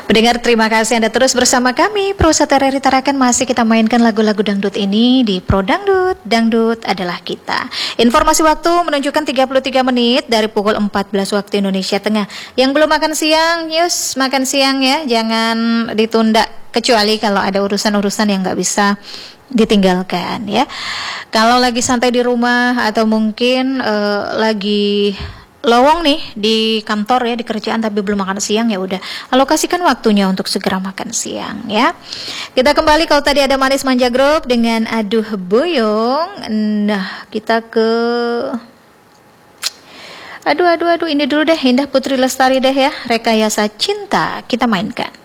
Pendengar, terima kasih Anda terus bersama kami. Perusahaan RRI Tarakan masih kita mainkan lagu-lagu dangdut ini di Pro Dangdut. Dangdut adalah kita. Informasi waktu menunjukkan 33 menit dari pukul 14 waktu Indonesia Tengah. Yang belum makan siang, yus makan siang ya. Jangan ditunda, kecuali kalau ada urusan-urusan yang nggak bisa ditinggalkan ya. Kalau lagi santai di rumah atau mungkin lagi lowong nih di kantor ya, di kerjaan tapi belum makan siang, ya udah alokasikan waktunya untuk segera makan siang ya. Kita kembali, kalau tadi ada Manis Manja Group dengan Aduh Boyong. Nah, kita ke aduh ini dulu deh, Indah Putri Lestari deh ya, Rekayasa Cinta kita mainkan.